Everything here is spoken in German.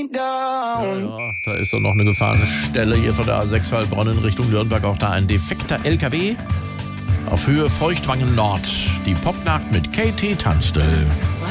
Ja, da ist doch noch eine Gefahrenstelle hier von der A6 Heilbronn in Richtung Nürnberg. Auch da ein defekter LKW. Auf Höhe Feuchtwangen Nord. Die Popnacht mit KT Tunstall.